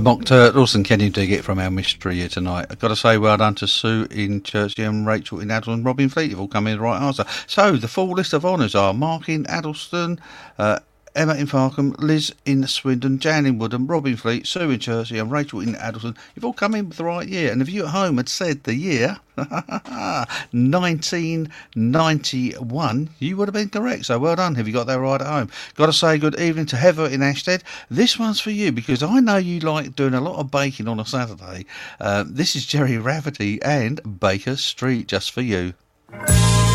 Mock Turtles, and can you dig it from our mystery here tonight? I've got to say well done to Sue in Chertsey, Rachel in Addleston, and Robin Fleet. You've all come in the right answer. So the full list of honours are Mark in Addleston, Emma in Farkham, Liz in Swindon, Jan in Woodham, Robin Fleet, Sue in Chertsey, and Rachel in Addleston. You've all come in with the right year. And if you at home had said the year 1991, you would have been correct. So well done. Have you got that right at home? Got to say good evening to Heather in Ashted. This one's for you because I know you like doing a lot of baking on a Saturday. This is Jerry Rafferty and Baker Street, just for you.